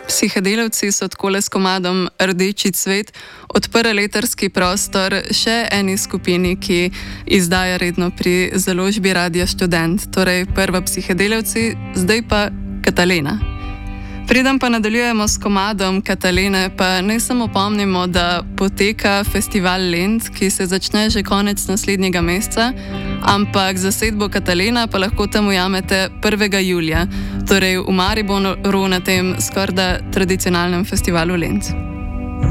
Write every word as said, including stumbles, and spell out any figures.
Psihedelavci so takole s komadom Rdeči cvet odprli letarski prostor še eni skupini, ki izdaja redno pri založbi Radia Študent. Torej prva Psihedelavci, zdaj pa Katalena. Preden pa nadaljujemo s komadom Katalene, pa naj samo opomnimo, da poteka festival Lent, ki se začne že konec naslednjega meseca, ampak zasedbo Katalena pa lahko tam ujamete prvega julija, torej v Mariboru na tem skorda tradicionalnem festivalu Lent.